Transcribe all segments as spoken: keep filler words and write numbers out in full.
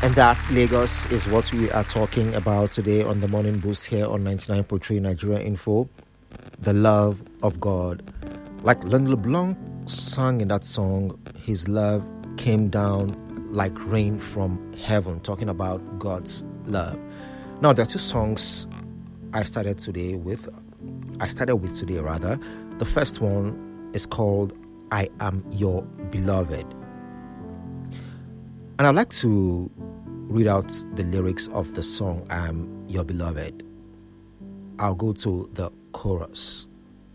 And that, Lagos, is what we are talking about today on the Morning Boost here on ninety-nine point three Nigeria Info. The love of God. Like Len LeBlanc sang in that song, his love came down like rain from heaven, talking about God's love. Now, there are two songs I started today with. I started with today, rather. The first one is called I Am Your Beloved. And I'd like to read out the lyrics of the song, I Am Your Beloved. I'll go to the chorus.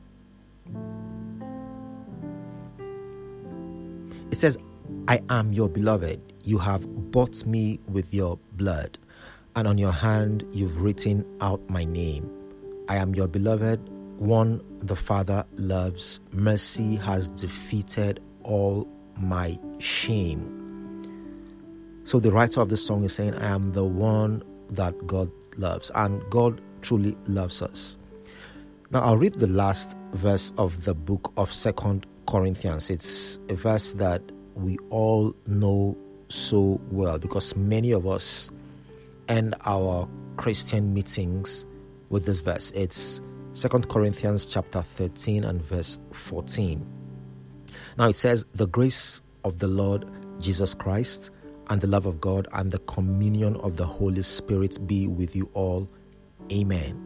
It says, I am your beloved. You have bought me with your blood, and on your hand you've written out my name. I am your beloved, one the Father loves. Mercy has defeated all my shame. So the writer of this song is saying, I am the one that God loves, and God truly loves us. Now I'll read the last verse of the book of Second Corinthians. It's a verse that we all know so well because many of us end our Christian meetings with this verse. It's Second Corinthians chapter thirteen and verse fourteen. Now it says, the grace of the Lord Jesus Christ and the love of God and the communion of the Holy Spirit be with you all. Amen.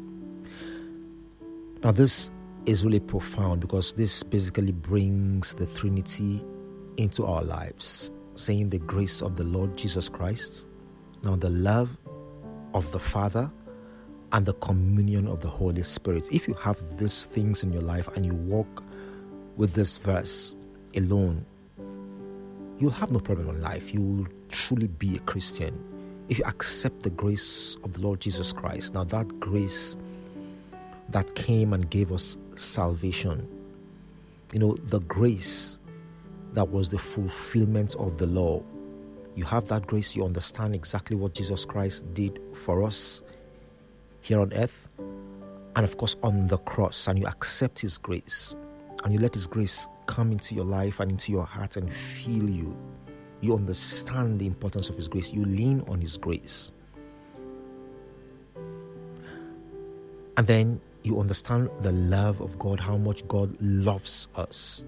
Now this is really profound because this basically brings the Trinity into our lives, saying the grace of the Lord Jesus Christ, now the love of the Father, and the communion of the Holy Spirit. If you have these things in your life and you walk with this verse alone, you'll have no problem in life. You will truly be a Christian if you accept the grace of the Lord Jesus Christ. Now that grace that came and gave us salvation, you know, the grace that was the fulfillment of the law. You have that grace, you understand exactly what Jesus Christ did for us here on earth, and of course on the cross, and you accept his grace, and you let his grace come into your life and into your heart and fill you. You understand the importance of his grace. You lean on his grace. And then you understand the love of God, how much God loves us.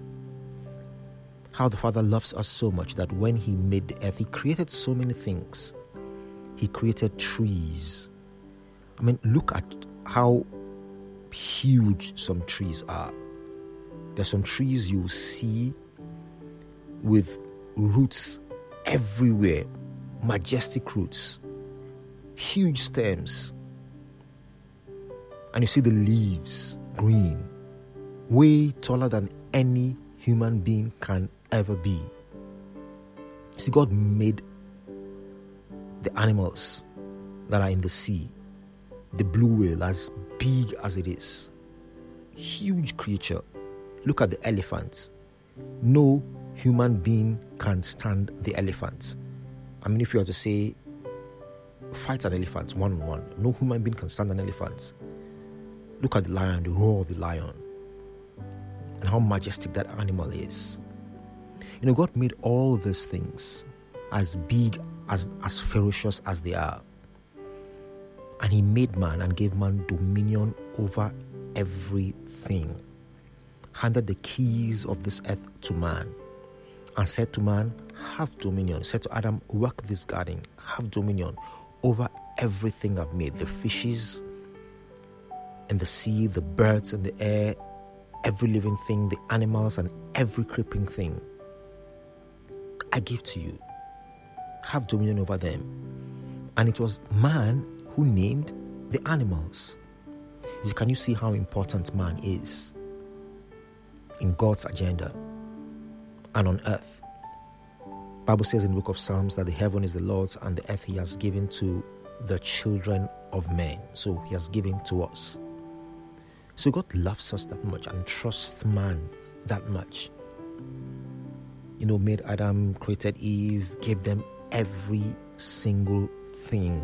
How the Father loves us so much that when he made the earth, he created so many things. He created trees. I mean, look at how huge some trees are. There's some trees you see with roots everywhere, majestic roots, huge stems. And you see the leaves green, way taller than any human being can ever be. See, God made the animals that are in the sea, the blue whale, as big as it is, huge creature. Look at the elephant. No human being can stand the elephant. I mean, if you were to say, fight an elephant one on one, no human being can stand an elephant. Look at the lion, the roar of the lion, and how majestic that animal is. You know, God made all these things as big, as, as ferocious as they are. And he made man and gave man dominion over everything. Handed the keys of this earth to man and said to man, have dominion. Said to Adam, work this garden, have dominion over everything I've made. The fishes in the sea, the birds in the air, every living thing, the animals and every creeping thing. I give to you. Have dominion over them. And it was man who named the animals. Can you see how important man is in God's agenda and on earth? Bible says in the book of Psalms that the heaven is the Lord's and the earth he has given to the children of men. So he has given to us. So God loves us that much and trusts man that much. You know, made Adam, created Eve, gave them every single thing.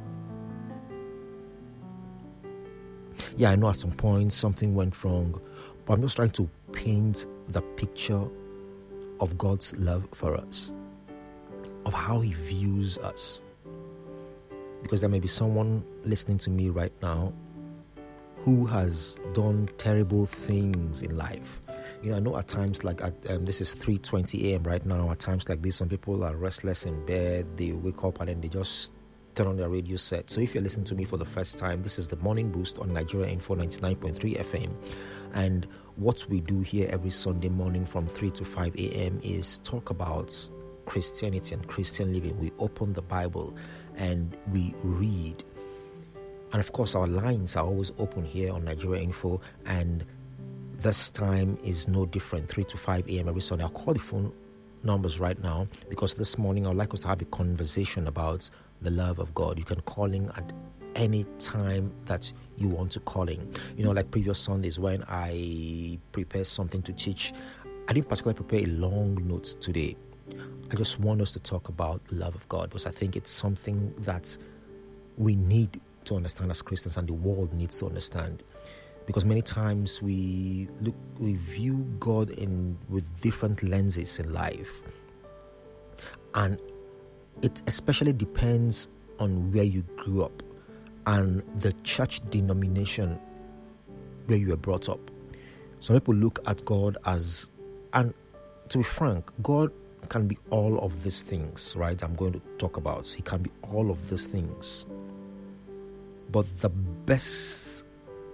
Yeah, I know at some point something went wrong, but I'm just trying to paint the picture of God's love for us, of how he views us. Because there may be someone listening to me right now who has done terrible things in life. You know, I know at times like at, um, this is three twenty a.m. right now. At times like this, some people are restless in bed. They wake up and then they just turn on their radio set. So if you're listening to me for the first time, this is the Morning Boost on Nigeria Info ninety-nine point three F M. And what we do here every Sunday morning from three to five a.m. is talk about Christianity and Christian living. We open the Bible and we read. And of course, our lines are always open here on Nigeria Info, and this time is no different, three to five a.m. every Sunday. I'll call the phone numbers right now because this morning I'd like us to have a conversation about the love of God. You can call in at any time that you want to call in. You know, like previous Sundays when I prepared something to teach, I didn't particularly prepare a long note today. I just want us to talk about the love of God because I think it's something that we need to understand as Christians and the world needs to understand. Because many times we look, we view God in with different lenses in life, and it especially depends on where you grew up and the church denomination where you were brought up. Some people look at God as, and to be frank, God can be all of these things, right? I'm going to talk about. He can be all of these things. But the best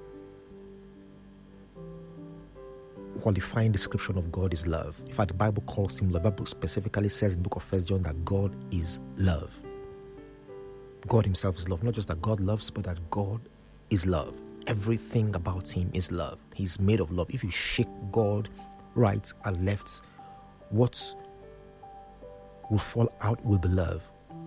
qualifying description of God is love. In fact, the Bible calls him love. The Bible specifically says in the book of First John that God is love. God himself is love. Not just that God loves, but that God is love. Everything about him is love. He's made of love. If you shake God right and left, what will fall out will be love.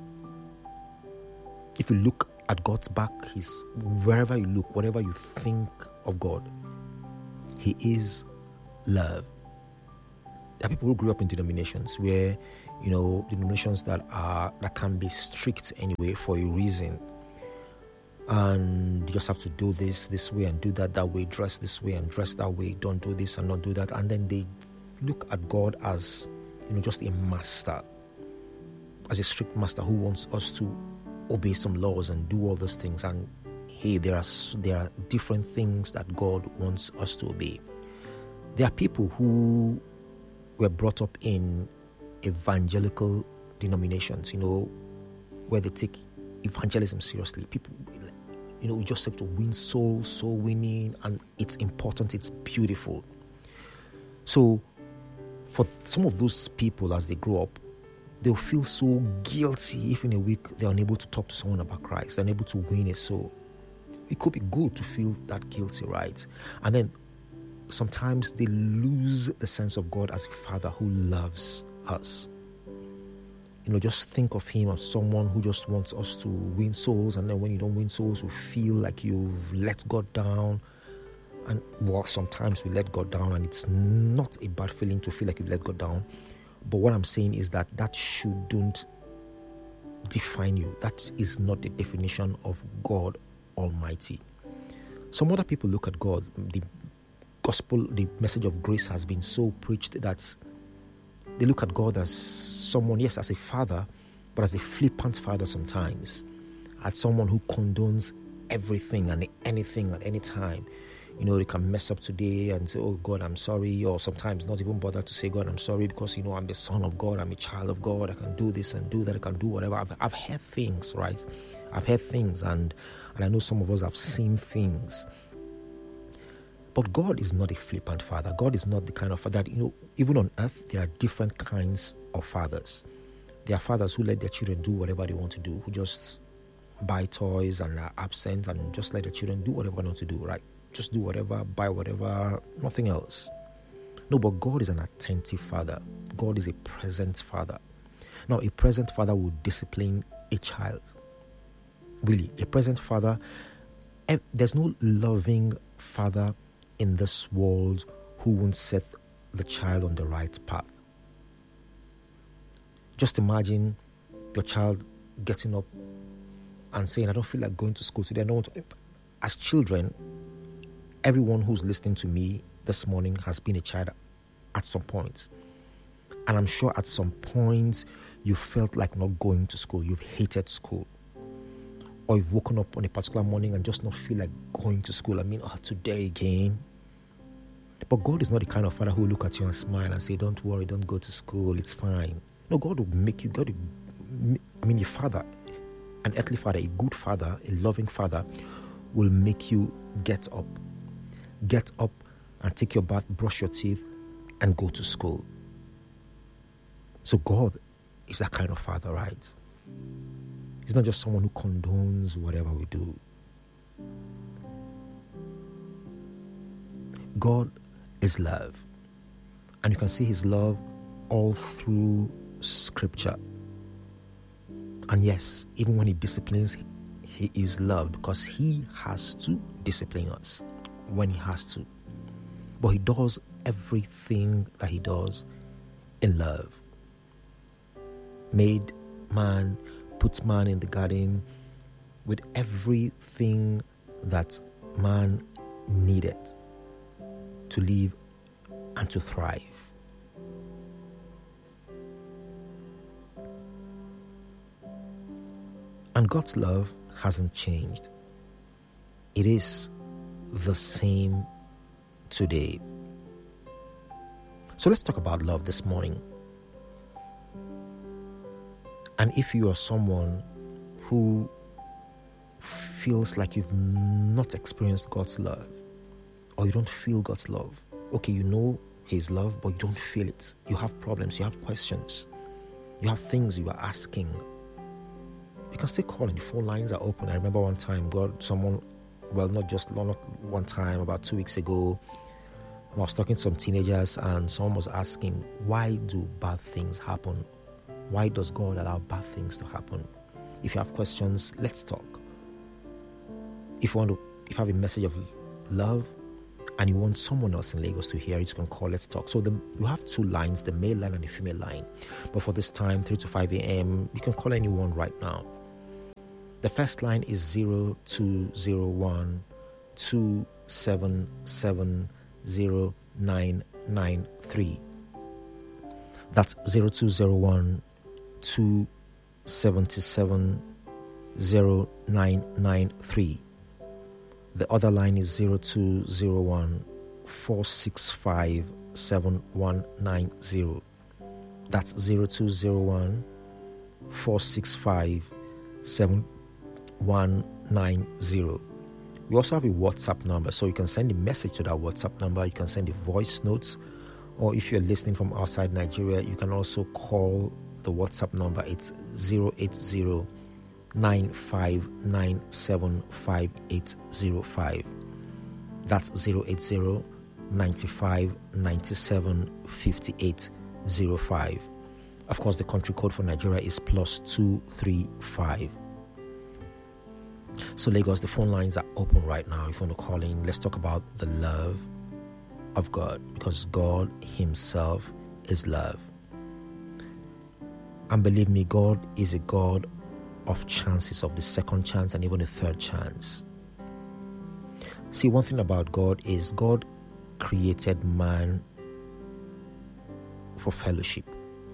If you look at God's back, he's wherever you look, whatever you think of God, he is love. There are people who grew up in denominations where, you know, denominations that are that can be strict anyway for a reason, and you just have to do this this way and do that that way, dress this way and dress that way, don't do this and not do that, and then they look at God as, you know, just a master, as a strict master who wants us to obey some laws and do all those things. And hey, there are there are different things that God wants us to obey. There are people who were brought up in evangelical denominations, you know, where they take evangelism seriously. People, you know, we just have to win souls, soul winning, and it's important, it's beautiful. So for some of those people, as they grow up, they'll feel so guilty if in a week they're unable to talk to someone about Christ, they're unable to win a soul. It could be good to feel that guilty, right? And then sometimes they lose the sense of God as a father who loves us. You know, just think of him as someone who just wants us to win souls, and then when you don't win souls, we feel like you've let God down. And well, sometimes we let God down, and it's not a bad feeling to feel like you've let God down. But what I'm saying is that that shouldn't define you. That is not the definition of God Almighty. Some other people look at God, the gospel, the message of grace has been so preached that they look at God as someone, yes, as a father, but as a flippant father sometimes, as someone who condones everything and anything at any time. You know, they can mess up today and say, oh, God, I'm sorry. Or sometimes not even bother to say, God, I'm sorry, because, you know, I'm the son of God. I'm a child of God. I can do this and do that. I can do whatever. I've, I've heard things, right? I've heard things. And, and I know some of us have seen things. But God is not a flippant father. God is not the kind of father that, you know, even on earth, there are different kinds of fathers. There are fathers who let their children do whatever they want to do, who just buy toys and are absent and just let their children do whatever they want to do, right? Just do whatever, buy whatever, nothing else. No, but God is an attentive father. God is a present father. Now, a present father will discipline a child. Really, a present father, there's no loving father in this world who won't set the child on the right path. Just imagine your child getting up and saying, I don't feel like going to school today. I don't want to. As children, everyone who's listening to me this morning has been a child at some point. And I'm sure at some point you felt like not going to school. You've hated school. Or you've woken up on a particular morning and just not feel like going to school. I mean, oh, today again. But God is not the kind of father who will look at you and smile and say, don't worry, don't go to school, it's fine. No, God will make you, God will, I mean, your father, an earthly father, a good father, a loving father, will make you get up. Get up and take your bath, brush your teeth, and go to school. So God is that kind of father, right? He's not just someone who condones whatever we do. God is love. And you can see his love all through Scripture. And yes, even when he disciplines, he is love because he has to discipline us when he has to. But he does everything that he does in love. Made man, puts man in the garden with everything that man needed to live and to thrive. And God's love hasn't changed. It is the same today. So let's talk about love this morning. And if you are someone who feels like you've not experienced God's love, or you don't feel God's love, okay, you know his love, but you don't feel it. You have problems, you have questions, you have things you are asking. You can still call, and the phone lines are open. I remember one time, God, someone, well, not just not one time, about two weeks ago, I was talking to some teenagers, and someone was asking, why do bad things happen? Why does God allow bad things to happen? If you have questions, let's talk. If you want to, if you have a message of love, and you want someone else in Lagos to hear it, you can call, let's talk. So the, you have two lines, the male line and the female line. But for this time, three to five a.m., you can call anyone right now. The first line is zero two zero one two seven seven zero nine nine three. That's zero two zero one two seven seven zero nine nine three. The other line is zero two zero one four six five seven one nine zero. That's zero two zero one four six five seven one nine zero. We also have a WhatsApp number, so you can send a message to that WhatsApp number. You can send a voice note, or if you're listening from outside Nigeria, you can also call the WhatsApp number. It's zero eight zero nine five nine seven five eight zero five. That's zero eight zero nine five nine seven five eight zero five. Of course, the country code for Nigeria is plus two three five. So Lagos, the phone lines are open right now. If you want to call in, let's talk about the love of God, because God himself is love. And believe me, God is a God of chances, of the second chance and even the third chance. See, one thing about God is God created man for fellowship.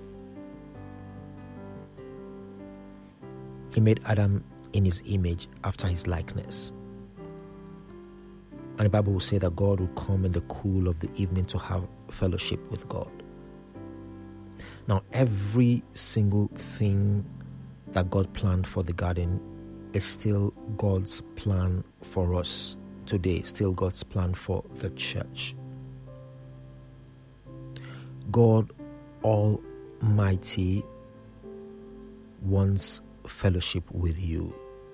He made Adam in his image, after his likeness. And the Bible will say that God will come in the cool of the evening to have fellowship with God. Now, every single thing that God planned for the garden is still God's plan for us today, still God's plan for the church. God Almighty wants fellowship with you.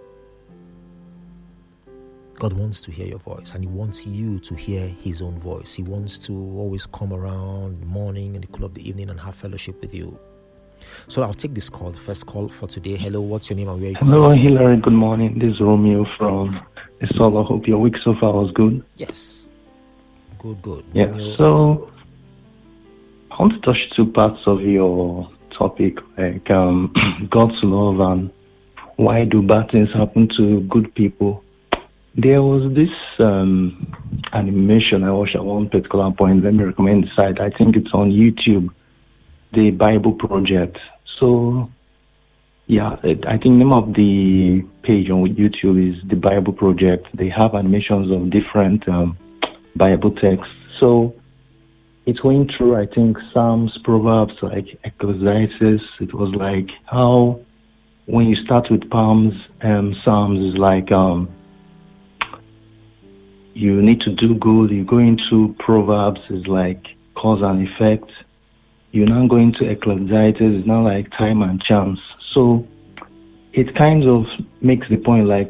God wants to hear your voice, and he wants you to hear his own voice. He wants to always come around in the morning and the cool of the evening and have fellowship with you. So I'll take this call, first call for today. Hello, what's your name and where are you? Hello, Hilary. Good morning. This is Romeo from Isola. Hope your week so far was good. Yes. Good, good. Yeah, Romeo. So I want to touch two parts of your topic, like um, God's love and why do bad things happen to good people. There was this um, animation I watched at one particular point. Let me recommend the site. I think it's on YouTube. the Bible Project. So, yeah, I think the name of the page on YouTube is the Bible Project. They have animations of different um, Bible texts. So it's going through, I think, Psalms, Proverbs, like Ecclesiastes. It was like how when you start with Psalms, um, Psalms is like um, you need to do good. You go into Proverbs is like cause and effect. You're now going to Ecclesiastes, it's now like time and chance. So it kind of makes the point like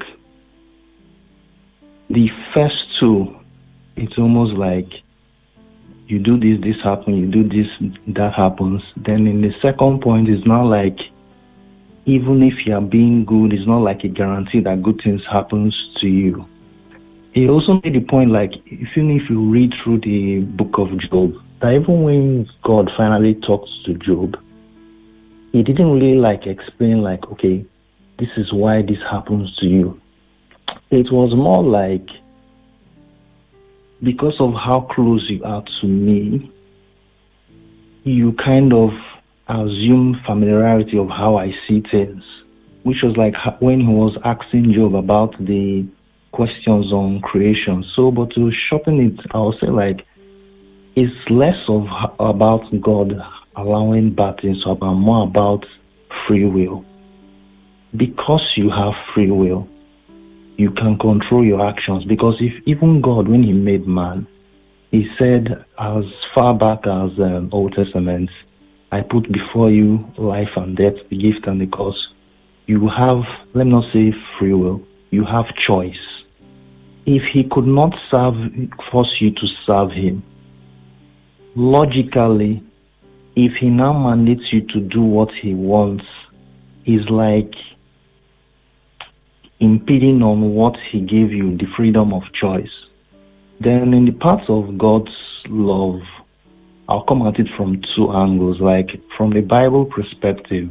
the first two, it's almost like you do this, this happens, you do this, that happens. Then in the second point, it's not like even if you are being good, it's not like a guarantee that good things happens to you. He also made the point like even if you read through the book of Job, that even when God finally talks to Job, he didn't really like explain like, okay, this is why this happens to you. It was more like, because of how close you are to me, you kind of assume familiarity of how I see things, which was like when he was asking Job about the questions on creation. So, but to shorten it, I'll say like, it's less of about God allowing bad things to happen, more about free will. Because you have free will, you can control your actions. Because if even God, when he made man, he said as far back as um, Old Testament, I put before you life and death, the gift and the curse. You have, let me not say free will, you have choice. If he could not serve, force you to serve him, logically, if he now mandates you to do what he wants, is like impeding on what he gave you, the freedom of choice. Then in the parts of God's love, I'll come at it from two angles. Like from the Bible perspective,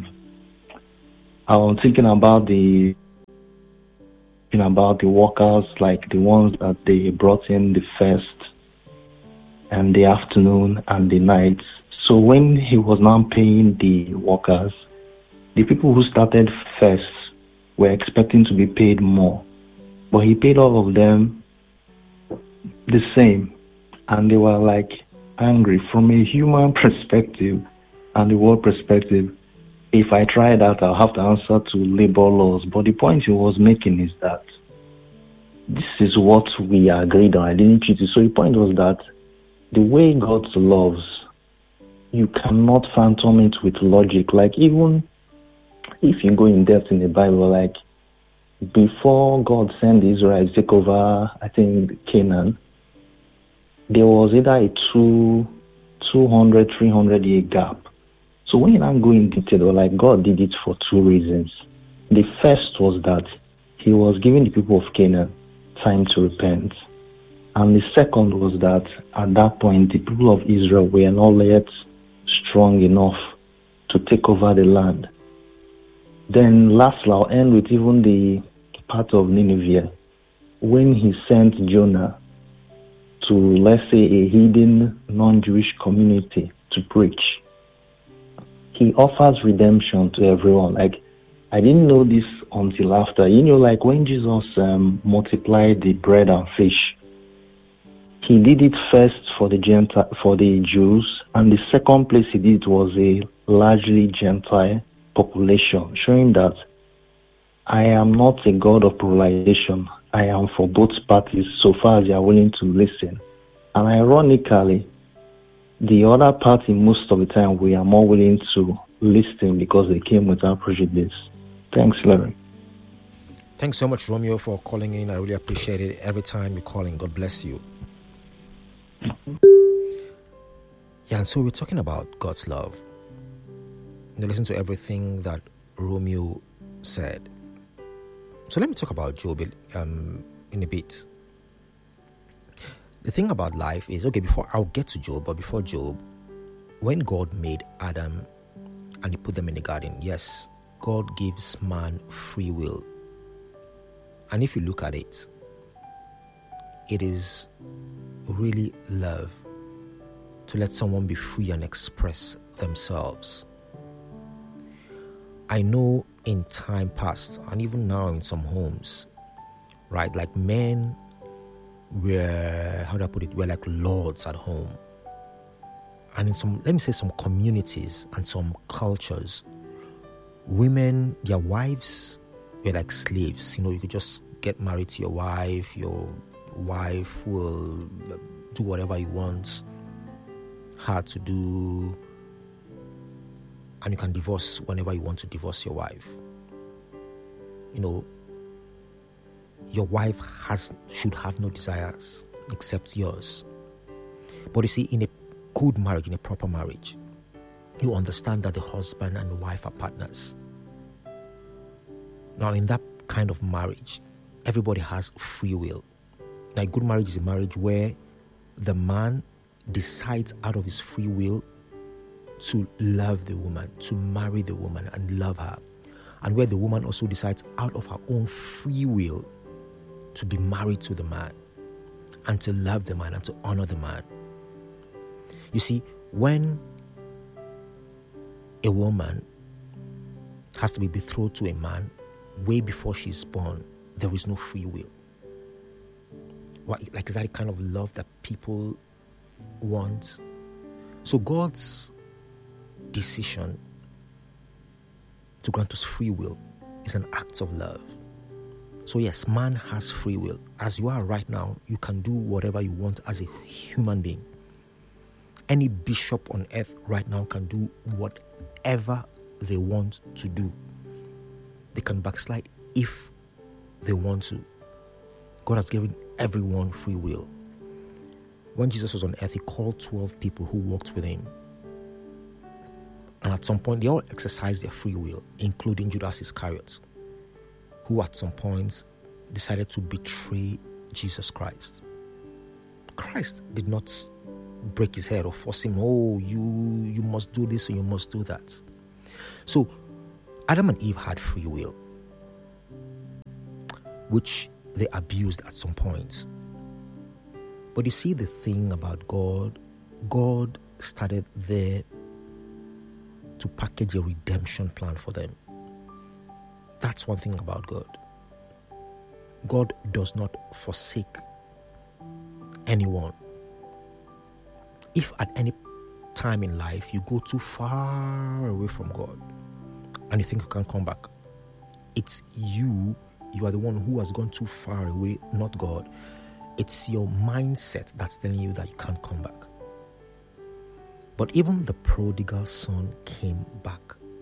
I'm thinking about the thinking about the workers, like the ones that they brought in the first and the afternoon and the night. So when he was now paying the workers, the people who started first were expecting to be paid more, but he paid all of them the same, and they were like angry. From a human perspective and the world perspective, if I try that, I'll have to answer to labor laws. But the point he was making is that this is what we agreed on. I didn't cheat you. So the point was that the way God loves, you cannot phantom it with logic. Like even if you go in depth in the Bible, like before God sent the Israelites to take over, I think, Canaan, there was either a two, two hundred, three hundred year gap. So when you now go in detail, like God did it for two reasons. The first was that he was giving the people of Canaan time to repent. And the second was that at that point, the people of Israel were not yet strong enough to take over the land. Then lastly, I'll end with even the part of Nineveh. When he sent Jonah to, let's say, a hidden non-Jewish community to preach, he offers redemption to everyone. Like, I didn't know this until after. You know, like when Jesus um, multiplied the bread and fish, he did it first for the Gentile, for the Jews, and the second place he did was a largely Gentile population, showing that I am not a God of polarization. I am for both parties so far as they are willing to listen. And ironically, the other party, most of the time, we are more willing to listen because they came without prejudice. Thanks, Larry. Thanks so much, Romeo, for calling in. I really appreciate it. Every time you call in, God bless you. Yeah, and so we're talking about God's love. Now listen to everything that Romeo said. So let me talk about Job um, in a bit. The thing about life is, okay, before I'll get to Job, but before Job, when God made Adam and he put them in the garden, yes, God gives man free will. And if you look at it, it is really love to let someone be free and express themselves. I know in time past, and even now in some homes, right, like men were, how do I put it, were like lords at home. And in some, let me say some communities and some cultures, women, their wives were like slaves. You know, you could just get married to your wife, your wife will do whatever you want her to do, and you can divorce whenever you want to divorce your wife. You know, your wife has should have no desires except yours. But you see, in a good marriage, in a proper marriage, you understand that the husband and the wife are partners. Now, in that kind of marriage, everybody has free will. Now, a good marriage is a marriage where the man decides out of his free will to love the woman, to marry the woman and love her. And where the woman also decides out of her own free will to be married to the man and to love the man and to honor the man. You see, when a woman has to be betrothed to a man way before she's born, there is no free will. What, like, is that the kind of love that people want? So God's decision to grant us free will is an act of love. So yes, man has free will. As you are right now, you can do whatever you want as a human being. Any bishop on earth right now can do whatever they want to do. They can backslide if they want to. God has given everyone free will. When Jesus was on earth, he called twelve people who walked with him. And at some point, they all exercised their free will, including Judas Iscariot, who at some point decided to betray Jesus Christ. Christ did not break his head or force him, oh, you, you must do this or you must do that. So, Adam and Eve had free will, which they abused at some point. But you see, the thing about God, God started there to package a redemption plan for them. That's one thing about God. God does not forsake anyone. If at any time in life you go too far away from God and you think you can't come back, it's you, you are the one who has gone too far away, not God. It's your mindset that's telling you that you can't come back. But even the prodigal son came back.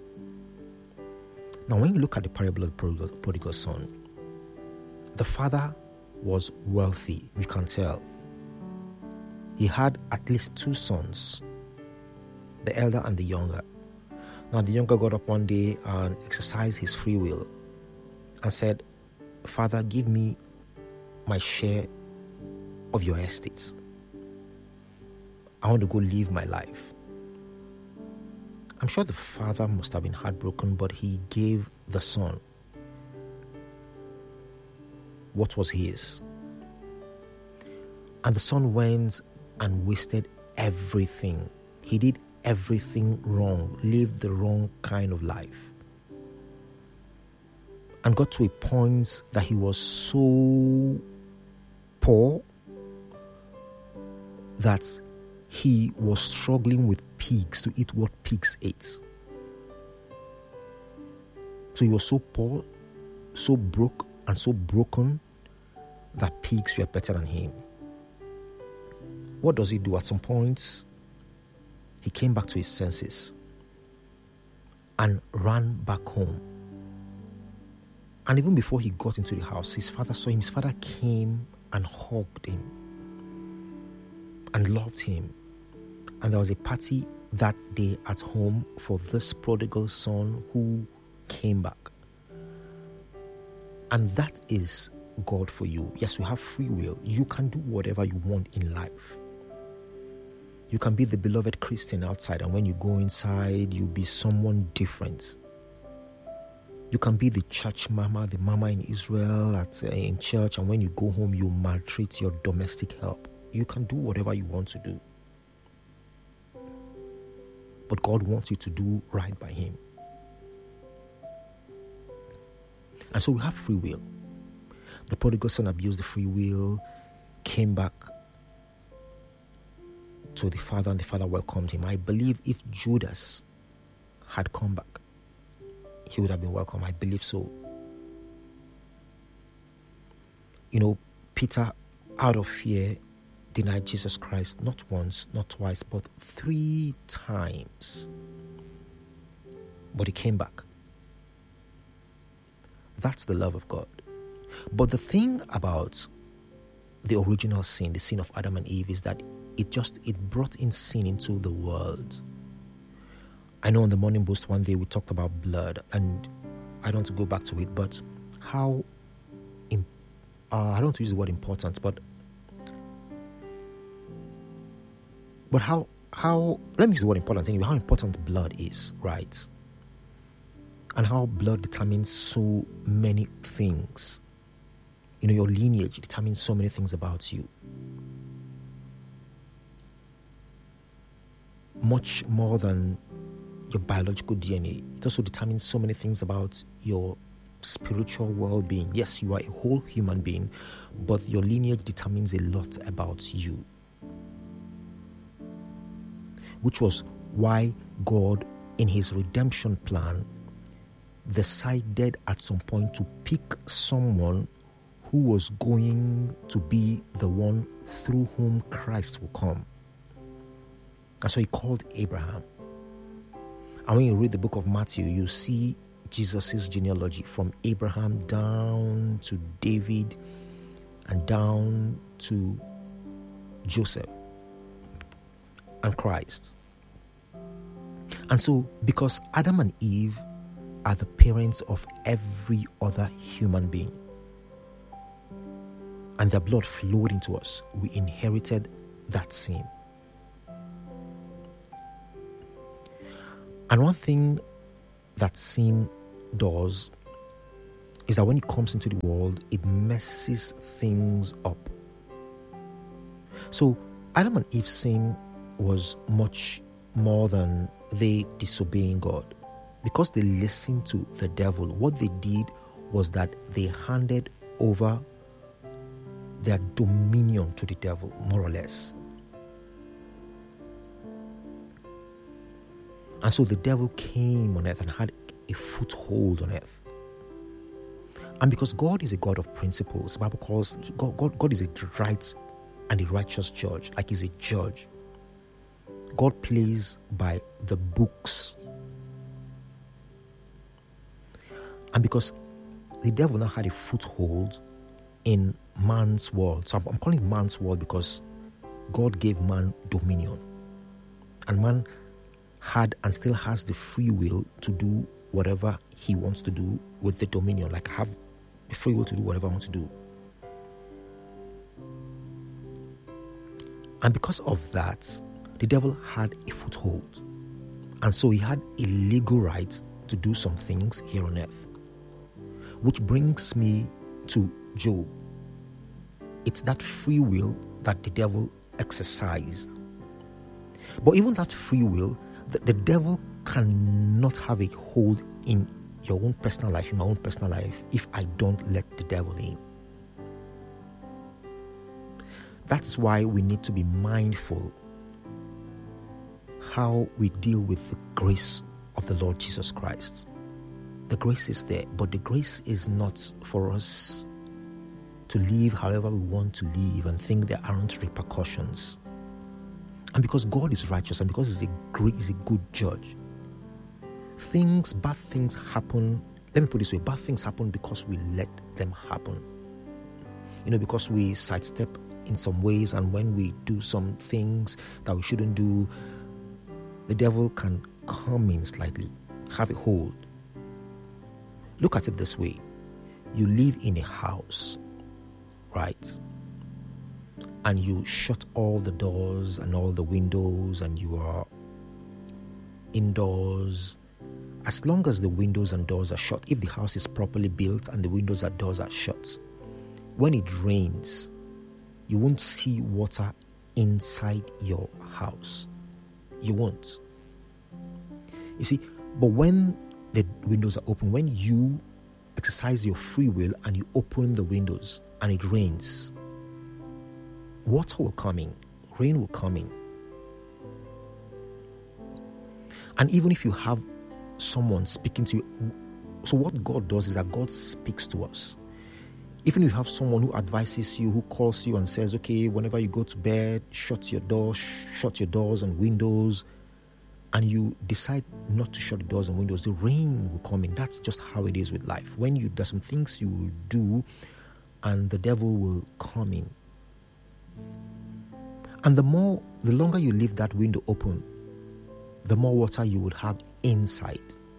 Now, when you look at the parable of the prodigal, prodigal son, the father was wealthy, we can tell. He had at least two sons, the elder and the younger. Now, the younger got up one day and exercised his free will and said, Father, give me my share of your estates. I want to go live my life. I'm sure the father must have been heartbroken, but he gave the son what was his. And the son went and wasted everything. He did everything wrong, lived the wrong kind of life, and got to a point that he was so poor that he was struggling with pigs to eat what pigs ate. So he was so poor, so broke, and so broken that pigs were better than him. What does he do? At some point, he came back to his senses and ran back home. And even before he got into the house, his father saw him. His father came and hugged him and loved him. And there was a party that day at home for this prodigal son who came back. And that is God for you. Yes, you have free will. You can do whatever you want in life. You can be the beloved Christian outside, and when you go inside, you'll be someone different. You can be the church mama, the mama in Israel at uh, in church, and when you go home, you maltreat your domestic help. You can do whatever you want to do. but God wants you to do right by him. And so we have free will. The prodigal son abused the free will, came back to the father, and the father welcomed him. I believe if Judas had come back, he would have been welcome. I believe so. You know, Peter, out of fear, denied Jesus Christ not once, not twice, but three times. But he came back. That's the love of God. But the thing about the original sin, the sin of Adam and Eve, is that it just, it brought in sin into the world. I know on the Morning Boost one day we talked about blood, and I don't want to go back to it, but how, imp- uh, I don't want to use the word important, but but how, how, let me use the word important anyway, how important blood is, right? And how blood determines so many things. You know, your lineage determines so many things about you. Much more than your biological D N A. It also determines so many things about your spiritual well-being. Yes, you are a whole human being, but your lineage determines a lot about you. Which was why God, in his redemption plan, decided at some point to pick someone who was going to be the one through whom Christ will come. And so he called Abraham. And when you read the book of Matthew, you see Jesus' genealogy from Abraham down to David and down to Joseph and Christ. And so, because Adam and Eve are the parents of every other human being, and their blood flowed into us, we inherited that sin. And one thing that sin does is that when it comes into the world, it messes things up. So Adam and Eve's sin was much more than they disobeying God. Because they listened to the devil, what they did was that they handed over their dominion to the devil, more or less. And so the devil came on earth and had a foothold on earth. And because God is a God of principles, the Bible calls God, God, God is a right and a righteous judge, like he's a judge. God plays by the books. And because the devil now had a foothold in man's world. So I'm, I'm calling it man's world because God gave man dominion. And man had and still has the free will to do whatever he wants to do with the dominion. Like I have the free will to do whatever I want to do. And because of that, the devil had a foothold. And so he had a legal right to do some things here on earth. Which brings me to Job. It's that free will that the devil exercised. But even that free will, the, the devil cannot have a hold in your own personal life, in my own personal life, if I don't let the devil in. That's why we need to be mindful how we deal with the grace of the Lord Jesus Christ. The grace is there, but the grace is not for us to live however we want to live and think there aren't repercussions. And because God is righteous and because He's a great, He's a good judge, things, bad things happen. Let me put it this way: bad things happen because we let them happen. You know, because we sidestep in some ways, and when we do some things that we shouldn't do, the devil can come in slightly, have a hold. Look at it this way: you live in a house, right? And you shut all the doors and all the windows, and you are indoors. As long as the windows and doors are shut, if the house is properly built and the windows and doors are shut, when it rains, you won't see water inside your house. You won't. You see, but when the windows are open, when you exercise your free will and you open the windows and it rains, water will come in, rain will come in. And even if you have someone speaking to you, so what God does is that God speaks to us. Even if you have someone who advises you, who calls you and says, okay, whenever you go to bed, shut your doors, shut your doors and windows, and you decide not to shut the doors and windows, the rain will come in. That's just how it is with life. When you, there's some things you will do and the devil will come in. And the more, the longer you leave that window open, the more water you would have inside.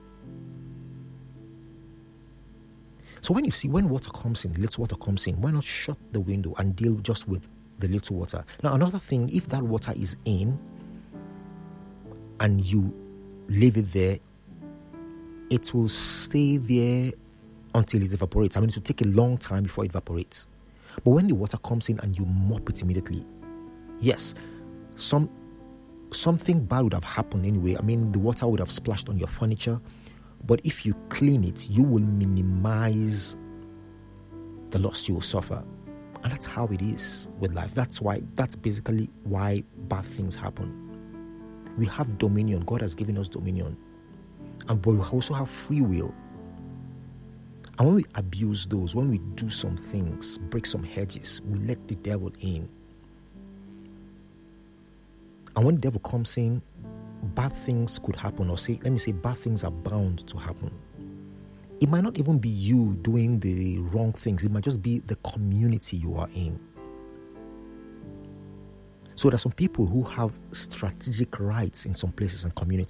So when you see, when water comes in, little water comes in, why not shut the window and deal just with the little water? Now, another thing, if that water is in and you leave it there, it will stay there until it evaporates. I mean, it will take a long time before it evaporates. But when the water comes in and you mop it immediately, yes, some something bad would have happened anyway. I mean, the water would have splashed on your furniture. But if you clean it, you will minimize the loss you will suffer. And that's how it is with life. That's why, that's basically why bad things happen. We have dominion. God has given us dominion. And but we also have free will. And when we abuse those, when we do some things, break some hedges, we let the devil in. And when the devil comes in, bad things could happen, or say, let me say, bad things are bound to happen. It might not even be you doing the wrong things. It might just be the community you are in. So there are some people who have strategic rights in some places and communities.